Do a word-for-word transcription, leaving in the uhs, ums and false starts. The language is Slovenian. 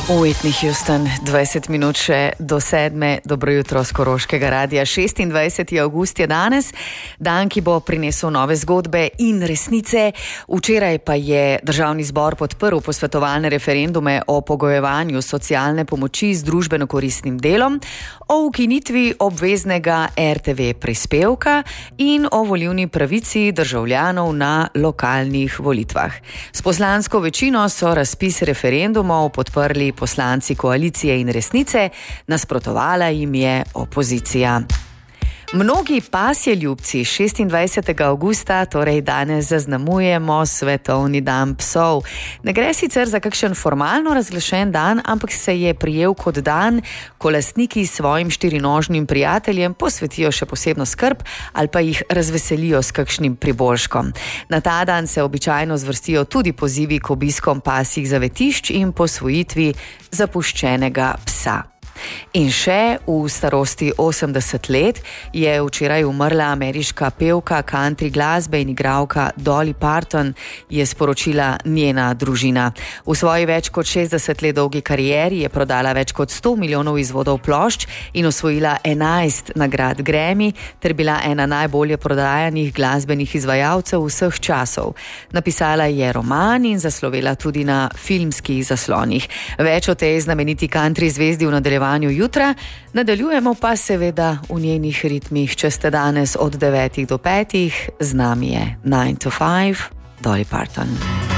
Whitney Houston, dvajset minut še do sedme, dobro jutro z Koroškega radia. šestindvajseti avgust je danes, dan, ki bo prinesel nove zgodbe in resnice. Včeraj pa je Državni zbor podprl posvetovalne referendume o pogojevanju socialne pomoči z družbeno koristnim delom, o ukinitvi obveznega er te ve prispevka in o volilni pravici državljanov na lokalnih volitvah. S poslansko večino so razpis referendumov podprli poslanci koalicije in resnice, nasprotovala jim je opozicija. Mnogi pasjeljubci šestindvajsetega avgusta, torej danes zaznamujemo svetovni dan psov. Ne gre sicer za kakšen formalno razglašen dan, ampak se je prijel kot dan, ko lastniki svojim štirinožnim prijateljem posvetijo še posebno skrb ali pa jih razveselijo s kakšnim priboljškom. Na ta dan se običajno zvrstijo tudi pozivi k obiskom pasjih zavetišč in posvojitvi zapuščenega psa. In še v starosti osemdeset let je včeraj umrla ameriška pevka country glasbe in igralka Dolly Parton, je sporočila njena družina. V svoji več kot šestdeset let dolgi karieri je prodala več kot sto milijonov izvodov plošč in osvojila enajst nagrad Grammy ter bila ena najbolje prodajanih glasbenih izvajalcev vseh časov. Napisala je roman in zaslovela tudi na filmskih zaslonih. Več o tej znameniti country zvezdi v nadaljevanju jutra, nadaljujemo pa seveda v njenih ritmih, če ste danes od devetih do petih, z nami je nine to five, Dolly Parton.